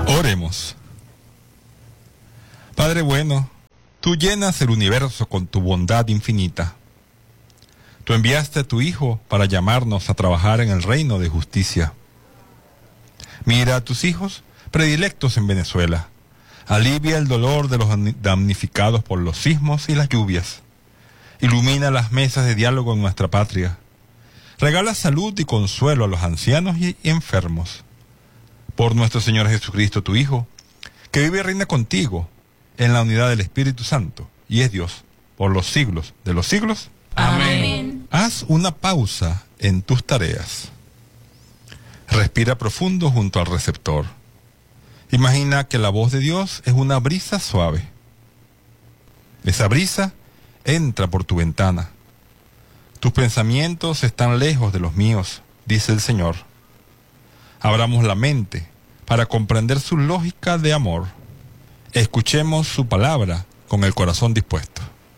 Oremos. Padre bueno, tú llenas el universo con tu bondad infinita. Tú enviaste a tu Hijo para llamarnos a trabajar en el reino de justicia. Mira a tus hijos predilectos en Venezuela. Alivia el dolor de los damnificados por los sismos y las lluvias. Ilumina las mesas de diálogo en nuestra patria. Regala salud y consuelo a los ancianos y enfermos. Por nuestro Señor Jesucristo, tu Hijo, que vive y reina contigo en la unidad del Espíritu Santo, y es Dios, por los siglos de los siglos. Amén. Haz una pausa en tus tareas. Respira profundo junto al receptor. Imagina que la voz de Dios es una brisa suave. Esa brisa entra por tu ventana. Tus pensamientos están lejos de los míos, dice el Señor. Abramos la mente para comprender su lógica de amor. Escuchemos su palabra con el corazón dispuesto.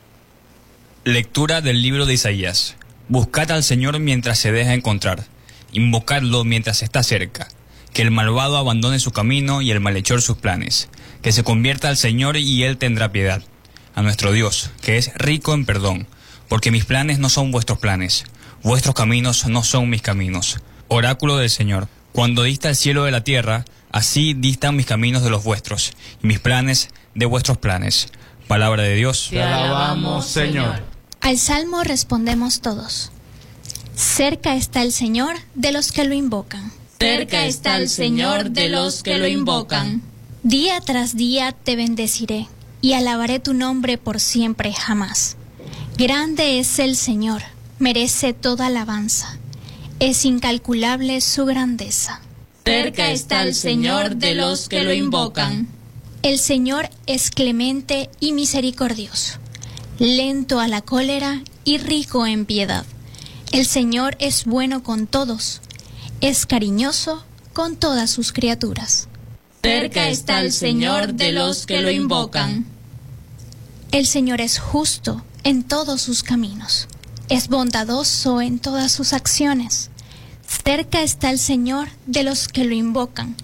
Lectura del libro de Isaías. Buscad al Señor mientras se deja encontrar. Invocadlo mientras está cerca. Que el malvado abandone su camino y el malhechor sus planes. Que se convierta al Señor y Él tendrá piedad. A nuestro Dios, que es rico en perdón. Porque mis planes no son vuestros planes. Vuestros caminos no son mis caminos. Oráculo del Señor. Cuando dista el cielo de la tierra, así distan mis caminos de los vuestros, y mis planes de vuestros planes. Palabra de Dios. Te alabamos, Señor. Al salmo respondemos todos. Cerca está el Señor de los que lo invocan. Cerca está el Señor de los que lo invocan. Día tras día te bendeciré, y alabaré tu nombre por siempre jamás. Grande es el Señor, merece toda alabanza. Es incalculable su grandeza. Cerca está el Señor de los que lo invocan. El Señor es clemente y misericordioso, lento a la cólera y rico en piedad. El Señor es bueno con todos, es cariñoso con todas sus criaturas. Cerca está el Señor de los que lo invocan. El Señor es justo en todos sus caminos, es bondadoso en todas sus acciones. Cerca está el Señor de los que lo invocan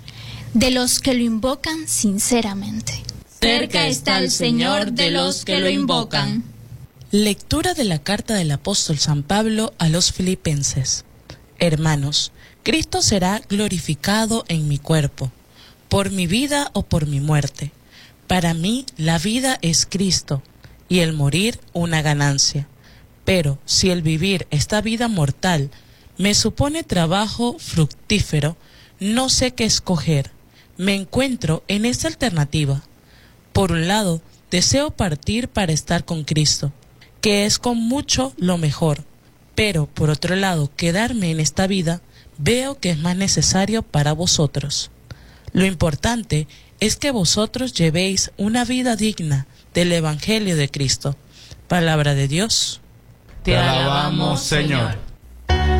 sinceramente. Cerca está el Señor de los que lo invocan. Lectura de la carta del apóstol San Pablo a los Filipenses. Hermanos, Cristo será glorificado en mi cuerpo, por mi vida o por mi muerte. Para mí la vida es Cristo, y el morir una ganancia. Pero si el vivir esta vida mortal me supone trabajo fructífero, no sé qué escoger. Me encuentro en esta alternativa. Por un lado, deseo partir para estar con Cristo, que es con mucho lo mejor. Pero, por otro lado, quedarme en esta vida, veo que es más necesario para vosotros. Lo importante es que vosotros llevéis una vida digna del Evangelio de Cristo. Palabra de Dios. Te alabamos, Señor.